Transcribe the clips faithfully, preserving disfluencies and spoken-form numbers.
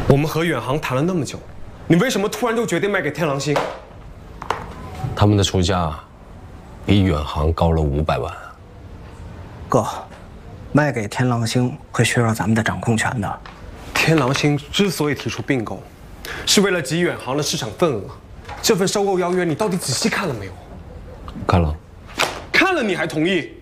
我们和远航谈了那么久，你为什么突然就决定卖给天狼星？ 他们的出价比远航高了五百万。 哥，卖给天狼星会削弱咱们的掌控权的。 天狼星之所以提出并购，是为了集远航的市场份额。这份收购邀约你到底仔细看了没有？ 看了。 看了你还同意？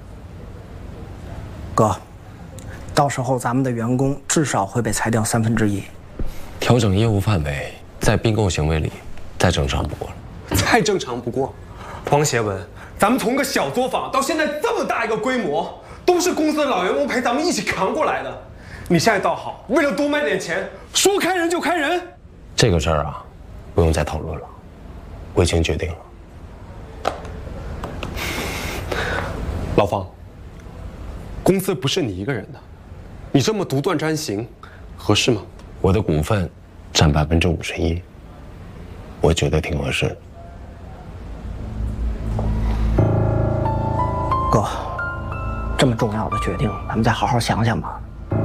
哥，到时候咱们的员工至少会被裁掉三分之一。 调整业务范围，在并购行为里再正常不过了。 再正常不过。黄协文，咱们从个小作坊到现在这么大一个规模，都是公司的老员工陪咱们一起扛过来的。你现在倒好，为了多卖点钱，说开人就开人。 这个事儿啊，不用再讨论了，我已经决定了。 老方，公司不是你一个人的，你这么独断专行，合适吗？ 我的股份占百分之五十一，我觉得挺合适。 哥，这么重要的决定，咱们再好好想想吧。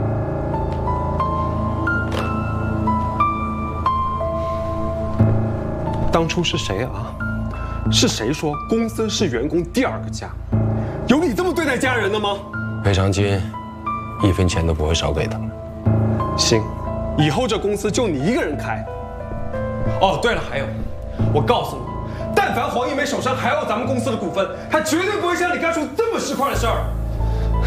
当初是谁啊？是谁说公司是员工第二个家？有你这么对待家人的吗？ 赔偿金，一分钱都不会少给他们。 行，以后这公司就你一个人开。哦，对了，还有，我告诉你，但凡黄一梅手上还有咱们公司的股份，他绝对不会像你干出这么市侩的事儿。